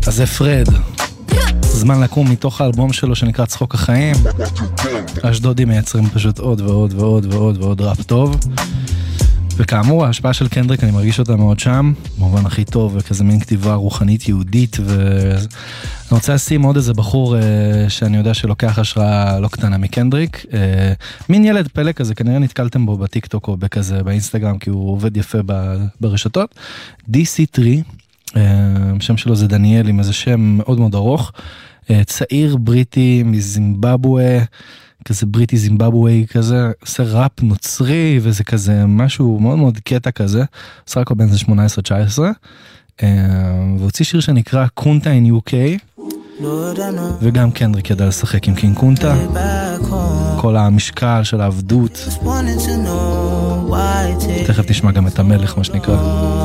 אז זה פרד. זמן לקום מתוך האלבום שלו שנקרא צחוק החיים. אשדודים מייצרים פשוט עוד ועוד ועוד ועוד ועוד ראפ טוב. וכאמור, ההשפעה של קנדריק, אני מרגיש אותה מאוד שם, במובן הכי טוב, וכזה מין כתיבה רוחנית יהודית, ואני רוצה לשים עוד איזה בחור שאני יודע שלוקח השראה לא קטנה מקנדריק, מין ילד פלא כזה, כנראה נתקלתם בו בטיקטוק או בכזה באינסטגרם, כי הוא עובד יפה ברשתות, DC3, השם שלו זה דניאל, עם איזה שם מאוד מאוד ארוך, צעיר בריטי מזימבבואה, כזה בריטי זימבבוואי כזה, עושה ראפ נוצרי, וזה כזה משהו מאוד מאוד קטע כזה, עושה רק בן זה 18-19, והוציא שיר שנקרא קונטה in UK, וגם קנדריק ידע לשחק עם קינג קונטה, כל המשקל של העבדות, תכף נשמע גם את המלך מה שנקרא.